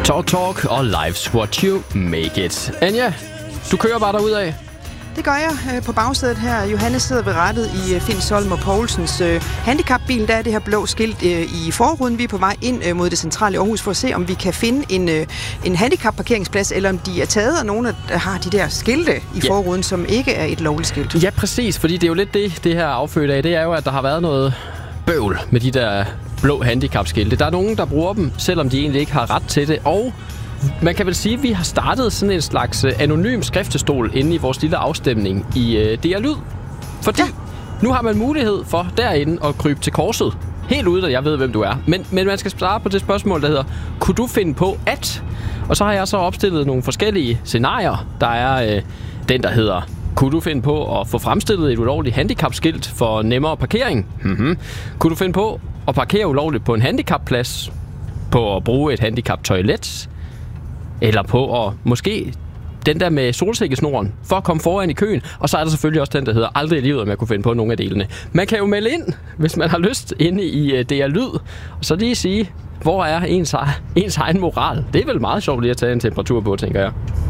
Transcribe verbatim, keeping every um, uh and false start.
Talk Talk og Life's What You Make It. Anja, du kører bare derudad. Det gør jeg. På bagsædet her, Johannes sidder ved rattet i Finsholm og Poulsens øh, handicapbil. Der er det her blå skilt øh, i forruden. Vi er på vej ind øh, mod det centrale Aarhus for at se, om vi kan finde en, øh, en handicapparkeringsplads, eller om de er taget af nogen, der har de der skilte i ja. forruden, som ikke er et lovligt skilt. Ja, præcis, fordi det er jo lidt det, det her affødt af. Det er jo, at der har været noget bøvl med de der blå handicapskilte. Der er nogen, der bruger dem, selvom de egentlig ikke har ret til det, og man kan vel sige, at vi har startet sådan en slags anonym skriftestol inde i vores lille afstemning i uh, D R Lyd. Fordi ja. nu har man mulighed for derinde at krybe til korset. Helt uden at jeg ved, hvem du er. Men, men man skal svare på det spørgsmål, der hedder, kunne du finde på at? Og så har jeg så opstillet nogle forskellige scenarier. Der er uh, den, der hedder, kunne du finde på at få fremstillet et ulovligt handicapskilt for nemmere parkering? Mm-hmm. Kunne du finde på at parkere ulovligt på en handicapplads? På at bruge et handicaptoilet? Eller på at måske den der med solsikkesnoren for at komme foran i køen. Og så er der selvfølgelig også den, der hedder aldrig i livet, om jeg kunne finde på nogle af delene. Man kan jo melde ind, hvis man har lyst, inde i D R Lyd. Og så lige sige, hvor er ens, ens egen moral? Det er vel meget sjovt lige at tage en temperatur på, tænker jeg.